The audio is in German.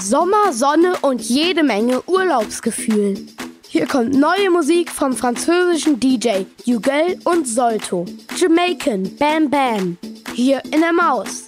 Sommer, Sonne und jede Menge Urlaubsgefühl. Hier kommt neue Musik vom französischen DJ Hugel und Solto. Jamaican Bam Bam. Hier in der Maus.